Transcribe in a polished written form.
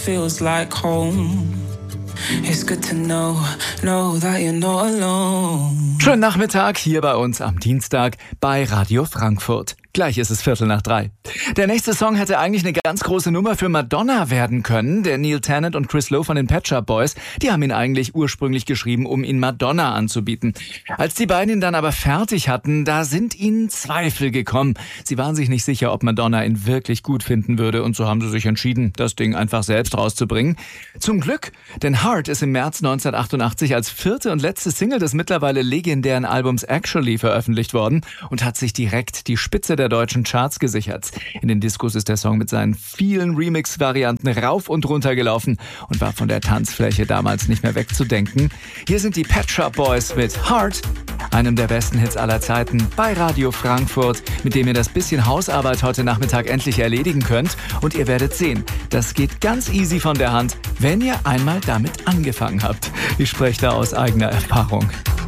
feels like home. It's good to know that you're not alone. Schönen Nachmittag hier bei uns am Dienstag bei Radio Frankfurt. Gleich ist es 2:45. Der nächste Song hätte eigentlich eine ganz große Nummer für Madonna werden können. Der Neil Tennant und Chris Lowe von den Pet Shop Boys, die haben ihn eigentlich ursprünglich geschrieben, um ihn Madonna anzubieten. Als die beiden ihn dann aber fertig hatten, da sind ihnen Zweifel gekommen. Sie waren sich nicht sicher, ob Madonna ihn wirklich gut finden würde, und so haben sie sich entschieden, das Ding einfach selbst rauszubringen. Zum Glück, denn Heart ist im März 1988 als vierte und letzte Single des mittlerweile legendären Albums Actually veröffentlicht worden und hat sich direkt die Spitze der deutschen Charts gesichert. In den Diskos ist der Song mit seinen vielen Remix-Varianten rauf und runter gelaufen und war von der Tanzfläche damals nicht mehr wegzudenken. Hier sind die Pet Shop Boys mit Heart, einem der besten Hits aller Zeiten, bei Radio Frankfurt, mit dem ihr das bisschen Hausarbeit heute Nachmittag endlich erledigen könnt. Und ihr werdet sehen, das geht ganz easy von der Hand, wenn ihr einmal damit angefangen habt. Ich spreche da aus eigener Erfahrung.